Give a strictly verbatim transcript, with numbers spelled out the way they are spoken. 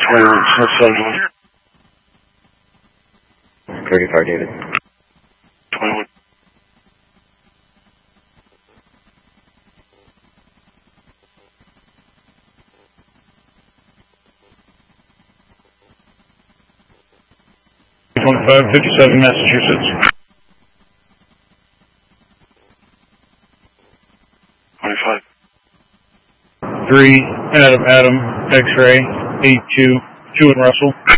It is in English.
twenty-one, South seventy-one. thirty-five, David. twenty-one. twenty-five, fifty-seven, Massachusetts. twenty-five. three, Adam, Adam, X-ray, eight two, two in Russell.